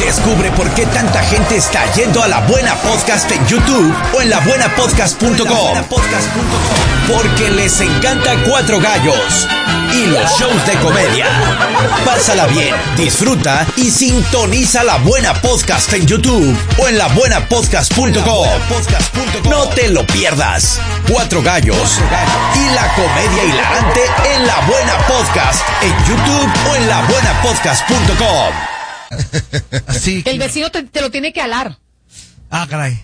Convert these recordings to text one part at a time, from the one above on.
Descubre por qué tanta gente está yendo a La Buena Podcast en YouTube o en labuenapodcast.com. Porque les encanta Cuatro Gallos y los shows de comedia. Pásala bien, disfruta y sintoniza La Buena Podcast en YouTube o en labuenapodcast.com. No te lo pierdas. Cuatro Gallos y la comedia hilarante en La Buena Podcast en YouTube o en labuenapodcast.com. Así que... El vecino te lo tiene que alar. Ah, caray.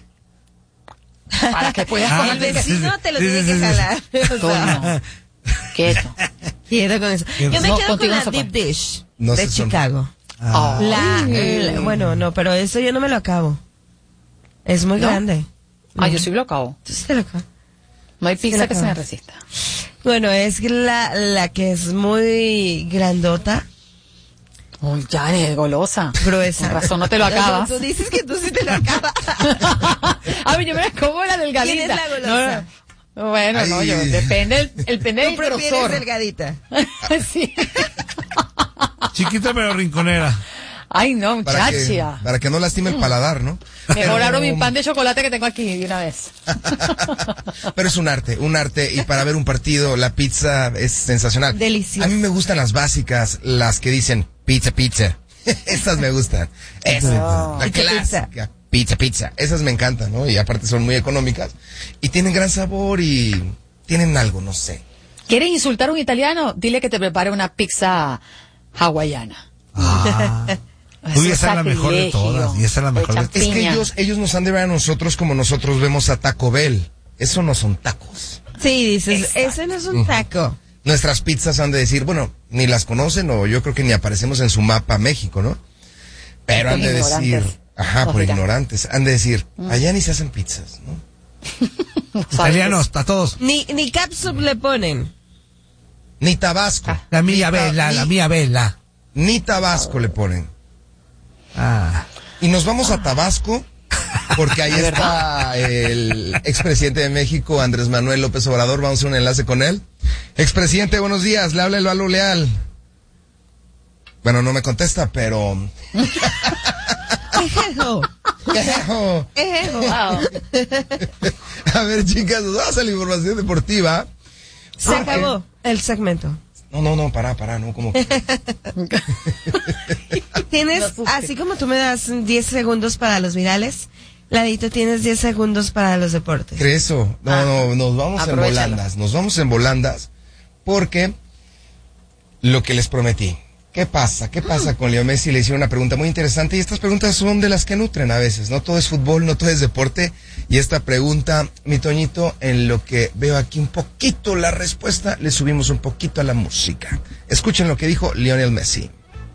Para que puedas El comer. vecino te lo tiene que jalar. Toño. Quieto. Quieto con eso. Yo me No, quedo con contigo la no se Deep puede. Dish No de se son- Chicago. Ay. Bueno, no, pero eso yo no me lo acabo. Es muy ¿No? grande. Ah, yo sí lo acabo. Tú sí te lo acabas. No hay pizza la que se me acabas. resista. Bueno, es la que es muy grandota, Uy, ya eres golosa. gruesa. Con razón no te lo acabas. Tú dices que tú sí te lo acabas. A ver, yo me la como la delgadita. ¿Quién es la golosa? No, bueno, no, yo, depende Tú del prefieres grosor. delgadita. Sí. Chiquita pero rinconera. Ay, no, muchacha. Para que no lastime el paladar, ¿no? Mejor abro mi pan de chocolate que tengo aquí de una vez. Pero es un arte, y para ver un partido, la pizza es sensacional. Delicioso. A mí me gustan las básicas, las que dicen pizza. Esas me gustan. Esa, la Pizza, clásica. Pizza. Esas me encantan, ¿no? Y aparte son muy económicas. Y tienen gran sabor y tienen algo, no sé. ¿Quieres insultar a un italiano? Dile que te prepare una pizza hawaiana. Tú y esa es la un mejor de todas. Y esa es la mejor de Hecha todas. Es que piña. ellos nos han de ver a nosotros como nosotros vemos a Taco Bell. Eso no son tacos. Sí, dices, ese no es un taco. Nuestras pizzas han de decir, bueno, ni las conocen o yo creo que ni aparecemos en su mapa México, ¿no? Pero han de decir, ignorantes. ajá, Nos por dirán. ignorantes, han de decir, allá ni se hacen pizzas, ¿no? No sabes. Italianos, a todos. Ni catsup le ponen. Ni Tabasco, La mía vela, la mía vela. ni Tabasco le ponen. Ah. Y nos vamos a Tabasco porque ahí está el expresidente de México, Andrés Manuel López Obrador. Vamos a hacer un enlace con él. Expresidente, buenos días, le habla el Lalo Leal. Bueno, no me contesta, pero... Ejejo. ¡Ejejo! Ejejo. Wow. A ver, chicas, nos vamos a la información deportiva. Se acabó el segmento. No, pará, no, como que... Tienes, No supe. así como tú me das 10 segundos para los virales, Ladito, tienes 10 segundos para los deportes. ¿Crees eso? No, nos vamos en Aprovechalo. volandas, porque lo que les prometí. ¿Qué pasa con Leo Messi? Le hicieron una pregunta muy interesante y estas preguntas son de las que nutren a veces. No todo es fútbol, no todo es deporte. Y esta pregunta, mi Toñito, en lo que veo aquí un poquito la respuesta, le subimos un poquito a la música. Escuchen lo que dijo Lionel Messi.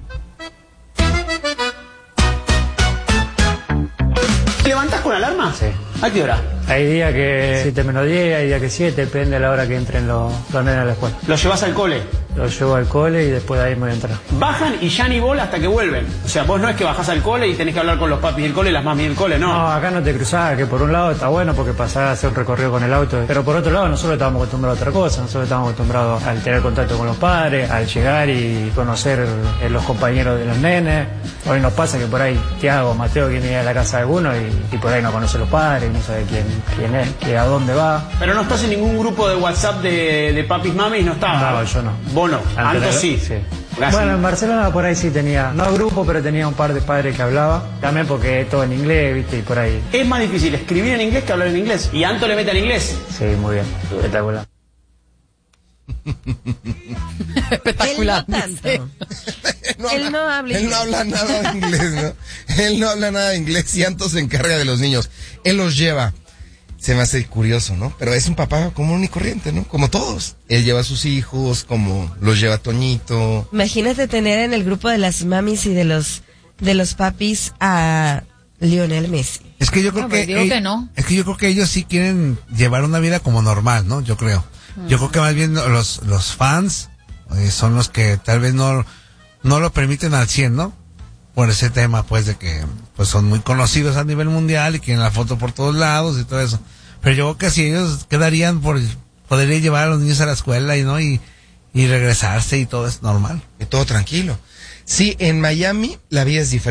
¿Te levantas con alarma? Sí. ¿A qué hora? Hay días que 7 menos 10, hay días que 7, depende de la hora que entren los nenes a la escuela. ¿Lo llevas al cole? Los llevo al cole y después de ahí me voy a entrar. Bajan y ya ni bola hasta que vuelven. O sea, vos no es que bajás al cole y tenés que hablar con los papis del cole y las mamis del cole, No, no. acá no te cruzás, que por un lado está bueno porque pasás a hacer un recorrido con el auto, pero por otro lado nosotros estamos acostumbrados a otra cosa, nosotros estamos acostumbrados al tener contacto con los padres, al llegar y conocer los compañeros de los nenes. Hoy nos pasa que por ahí Tiago, Mateo viene a ir a la casa de alguno y por ahí no conoce a los padres, no sabe quién es, que a dónde va. Pero no estás en ningún grupo de WhatsApp de papis mamis, no estás. No, yo no. Vos no. Antes sí. Gracias. Bueno, en Barcelona por ahí sí tenía, no grupo, pero tenía un par de padres que hablaba. También porque todo en inglés, viste, y por ahí. Es más difícil escribir en inglés que hablar en inglés. Y Anto le mete en inglés. Sí, muy bien, espectacular. Espectacular. Él no tanto. Él no habla Él no habla nada de inglés, ¿no? Él no habla nada de inglés y Anto se encarga de los niños. Él los lleva. Se me hace curioso, ¿no? Pero es un papá común y corriente, ¿no? Como todos. Él lleva a sus hijos, como los lleva Toñito. Imagínate tener en el grupo de las mamis y de los papis a Lionel Messi. Es que yo creo No, pues digo que no. Es que yo creo que ellos sí quieren llevar una vida como normal, ¿no? Yo creo. Yo creo que más bien los fans son los que tal vez no lo permiten al 100, ¿no? Por ese tema, pues, de que pues son muy conocidos a nivel mundial y quieren la foto por todos lados y todo eso. Pero yo creo que si ellos quedarían por poder llevar a los niños a la escuela y regresarse y todo es normal. Y todo tranquilo. Sí, en Miami la vida es diferente.